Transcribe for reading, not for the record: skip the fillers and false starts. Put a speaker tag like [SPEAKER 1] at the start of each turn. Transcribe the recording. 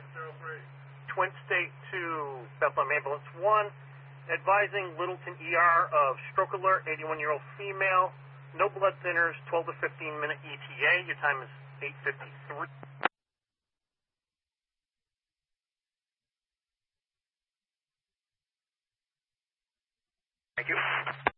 [SPEAKER 1] Twin State to Bethlehem Ambulance 1, advising Littleton ER of stroke alert, 81-year-old female, no blood thinners, 12 to 15-minute ETA. Your time is 8:53. Thank you.